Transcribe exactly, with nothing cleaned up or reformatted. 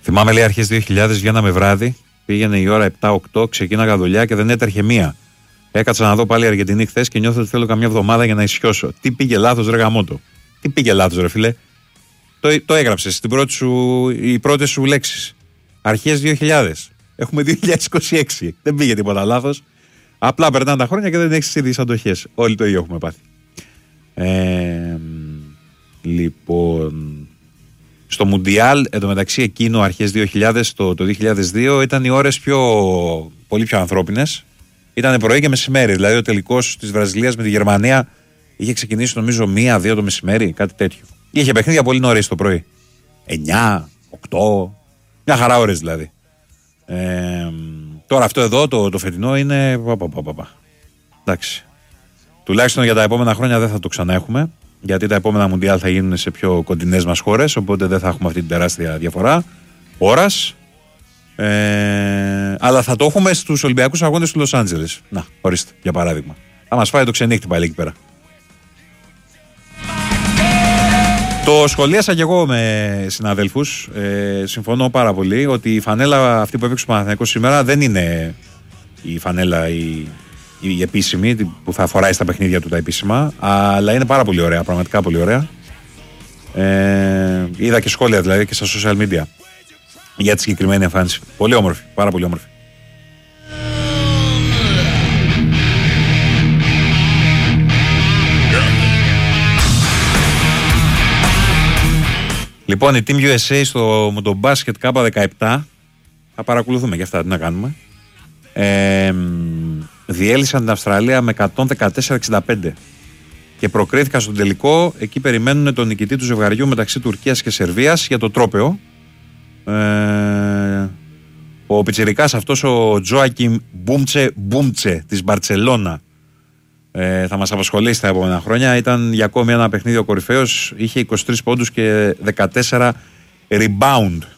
Θυμάμαι, λέει, αρχές δύο χιλιάδες βγαίναμε βράδυ, πήγαινε η ώρα επτά οκτώ, ξεκίναγα δουλειά και δεν έτρεχε μία. Έκατσα να δω πάλι Αργεντινή χθες και νιώθω ότι θέλω καμιά εβδομάδα για να ισιώσω. Τι πήγε λάθος, ρε γαμότο. Τι πήγε λάθος, ρε φίλε. Το, το έγραψες στην πρώτη σου, οι πρώτες σου λέξεις. Αρχές δύο χιλιάδες. Έχουμε δύο χιλιάδες είκοσι έξι. Δεν πήγε τίποτα λάθος. Απλά περνάνε τα χρόνια και δεν έχεις ήδη αντοχές. Όλοι το ίδιο έχουμε πάθει. Ε, λοιπόν. Στο Μουντιάλ, εντωμεταξύ εκείνο αρχές δύο χιλιάδες, το, το δύο χιλιάδες δύο, ήταν οι ώρες πιο, πολύ πιο ανθρώπινες. Ήταν πρωί και μεσημέρι. Δηλαδή ο τελικός της Βραζιλίας με τη Γερμανία είχε ξεκινήσει νομίζω μία δύο το μεσημέρι, κάτι τέτοιο. Είχε παιχνίδια πολύ νωρίς το πρωί. εννιά, οκτώ, μια χαρά ώρες δηλαδή. Ε, τώρα αυτό εδώ το, το φετινό είναι. Πα, πα, πα, πα, πα. Εντάξει. Τουλάχιστον για τα επόμενα χρόνια δεν θα το ξανά έχουμε. Γιατί τα επόμενα Μουντιάλ θα γίνουν σε πιο κοντινές μας χώρες. Οπότε δεν θα έχουμε αυτή την τεράστια διαφορά ώρας. Ε, αλλά θα το έχουμε στους Ολυμπιακούς Αγώνες του Λος Άντζελες. Να, ορίστε, για παράδειγμα. Θα μας φάει το ξενύχτη πάλι εκεί πέρα. Το σχολίασα και εγώ με συναδέλφους. Ε, συμφωνώ πάρα πολύ ότι η φανέλα αυτή που έπαιξε ο Παναθηναϊκός σήμερα δεν είναι η φανέλα η, η επίσημη που θα φοράει στα παιχνίδια του τα επίσημα, αλλά είναι πάρα πολύ ωραία, πραγματικά πολύ ωραία. Ε, είδα και σχόλια δηλαδή και στα social media για τη συγκεκριμένη εμφάνιση. Πολύ όμορφη, πάρα πολύ όμορφη. Λοιπόν, η Team γιου ες έι στο μοτομπάσκετ Κάπα δεκαεπτά θα παρακολουθούμε και αυτά, τι να κάνουμε. Ε, διέλυσαν την Αυστραλία με εκατόν δεκατέσσερα εξήντα πέντε και προκρίθηκαν στον τελικό. Εκεί περιμένουν τον νικητή του ζευγαριού μεταξύ Τουρκίας και Σερβίας για το τρόπαιο. Ε, ο πιτσιρικάς αυτός ο Τζόακιμ Μπούμτσε Μπούμτσε της Μπαρτσελώνα ε, θα μας απασχολήσει τα επόμενα χρόνια. Ήταν για ακόμη ένα παιχνίδι ο κορυφαίος, είχε είκοσι τρεις πόντους και δεκατέσσερα rebound